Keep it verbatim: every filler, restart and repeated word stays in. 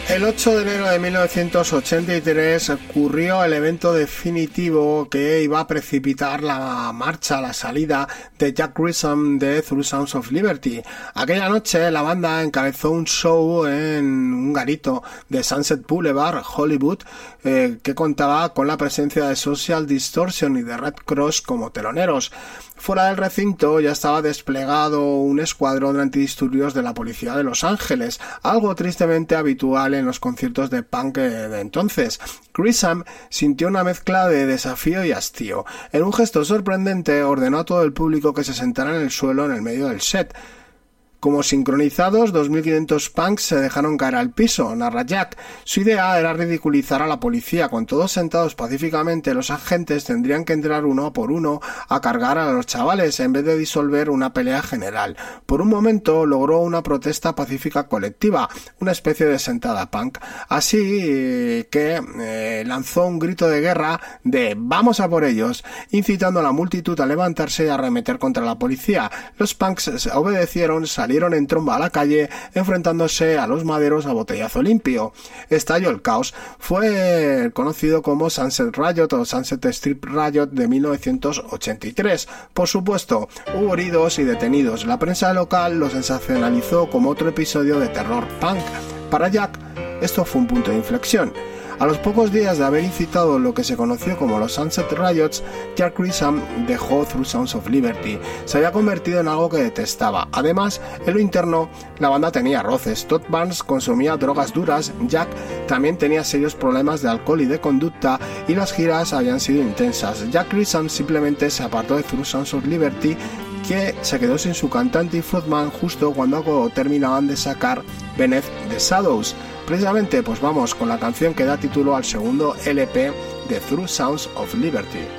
El ocho de enero de mil novecientos ochenta y tres ocurrió el evento definitivo que iba a precipitar la marcha, la salida de Jack Grissom de Through Sounds of Liberty. Aquella noche la banda encabezó un show en un garito de Sunset Boulevard, Hollywood, eh, que contaba con la presencia de Social Distortion y de Red Cross como teloneros. Fuera del recinto ya estaba desplegado un escuadrón antidisturbios de la policía de Los Ángeles, algo tristemente habitual en los conciertos de punk de entonces. Grissom sintió una mezcla de desafío y hastío. En un gesto sorprendente ordenó a todo el público que se sentara en el suelo en el medio del set. Como sincronizados, dos mil quinientos punks se dejaron caer al piso, narra Jack. Su idea era ridiculizar a la policía. Con todos sentados pacíficamente, los agentes tendrían que entrar uno por uno a cargar a los chavales en vez de disolver una pelea general. Por un momento logró una protesta pacífica colectiva, una especie de sentada punk. Así eh, que eh, lanzó un grito de guerra de «¡Vamos a por ellos!», incitando a la multitud a levantarse y a arremeter contra la policía. Los punks obedecieron, salieron salieron en tromba a la calle enfrentándose a los maderos a botellazo limpio. Estalló el caos. Fue conocido como Sunset Riot o Sunset Strip Riot de mil novecientos ochenta y tres. Por supuesto, hubo heridos y detenidos. La prensa local lo sensacionalizó como otro episodio de terror punk. Para Jack, esto fue un punto de inflexión. A los pocos días de haber incitado lo que se conoció como los Sunset Riots, Jack Grissom dejó Through Sounds of Liberty. Se había convertido en algo que detestaba. Además, en lo interno, la banda tenía roces. Todd Barnes consumía drogas duras, Jack también tenía serios problemas de alcohol y de conducta, y las giras habían sido intensas. Jack Grissom simplemente se apartó de Through Sounds of Liberty, que se quedó sin su cantante y frontman justo cuando terminaban de sacar Beneath the Shadows. Precisamente, pues vamos con la canción que da título al segundo L P de Through Sounds of Liberty.